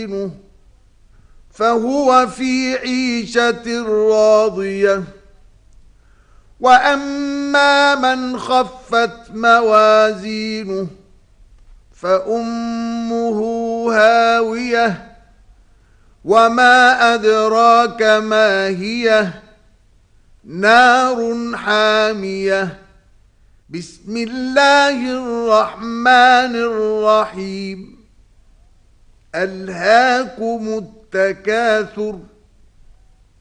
موازينه فهو في عيشة راضية وأما من خفت موازينه فأمه هاوية وما أدراك ما هي نار حامية بسم الله الرحمن الرحيم ألهاكم التكاثر